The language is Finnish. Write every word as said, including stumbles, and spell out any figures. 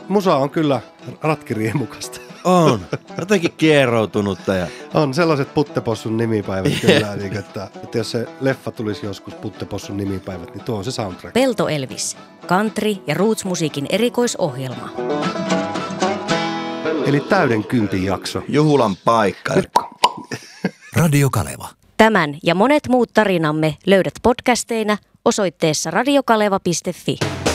musa on kyllä ratkiriemukasta. On. Jotenkin kieroutunutta. Ja... On sellaiset Puttepossun nimipäivät kyllä. Niin, että, että jos se leffa tulisi joskus Puttepossun nimipäivät, niin tuo on se soundtrack. Pelto Elvis. Country- ja roots-musiikin erikoisohjelma. Eli täyden kympin jakso. Juhulan paikka. Radio Kaleva. Tämän ja monet muut tarinamme löydät podcasteina osoitteessa radiokaleva piste fi.